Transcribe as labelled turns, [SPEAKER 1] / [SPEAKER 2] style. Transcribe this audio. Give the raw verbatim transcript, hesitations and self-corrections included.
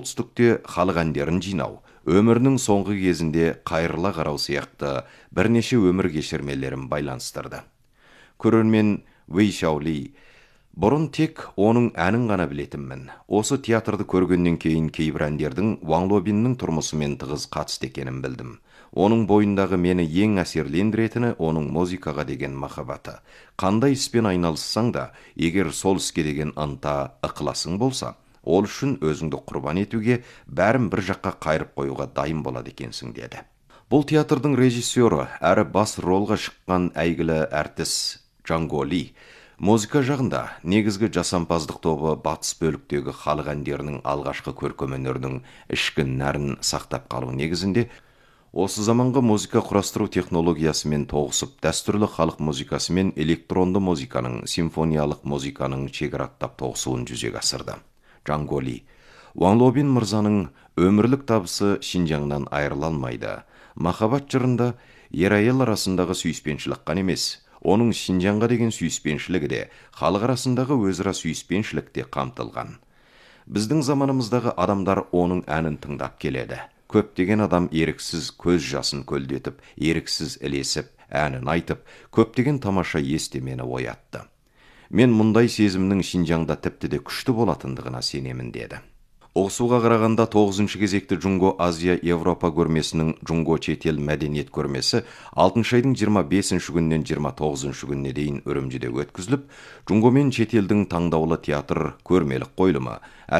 [SPEAKER 1] солтүстікте халық әндерін жинау, өмірінің соңғы кезінде қайырыла қарау сияқты бірнеше өмір кешірмелерін байланыстырды. Көрермен Вэй Шаоли: бұрын тек оның әнін ғана білетінмін. Осы театрды көргеннен кейін кейбір әндердің Ван Лобиннің тұрмысымен тығыз қатысты екенін білдім. Оның бойындағы мені ең әсерлендіретіні оның музыкаға деген махаббаты. Қандай іспен айналыссаң да, егер сол іске деген ынта, ықыласың болса, ол үшін өзіңді құрбан етуге, бәрін бір жаққа қайырып қоюға дайын болады екенсің, деді. Бұл театрдың режиссері әрі бас ролға шыққан әйгілі әртіс Джанго Ли музыка жағында негізгі жасампаздық тобы батыс бөліктегі халық әндерінің алғашқы көркемөнерінің ішкі нәрін сақтап қалу негізінде осы заманғы музыка құрастыру технологиясымен тоғысып, дәстүрлі халық музыкасы мен электронды музыканың, симфониялық музыканың шекараттап тоғысуын жүзеге асырды. Джанго Ли: Ван Лобин мырзаның өмірлік табысы Шинжаңнан айырыла алмайды. Махаббат жырында ер-әйел арасындағы сүйіспеншілік қана емес, оның Шинжаңға деген сүйіспеншілігі де, халық арасындағы өзара сүйіспеншілік те қамтылған. Біздің заманымыздағы адамдар оның әнін тыңдап келеді. Көптеген адам еріксіз көз жасын көлдетіп, еріксіз ілесіп, әнін айтып, көптеген тамаша естемені оятты. Мен мұндай сезімнің Шинжаңда тіпті де күшті болатындығына сенемін, деді. Оғысуға қарағанда тоғызыншы кезекті Джунго Азия Европа көрмесінің Джунго шетел мәдениет көрмесі алтыншы айдың жиырма бесінші күннен жиырма тоғызыншы күніне дейін Үрімжіде өткізіліп, Джунго мен шетелдің таңдаулы театр көрмелік қойылымы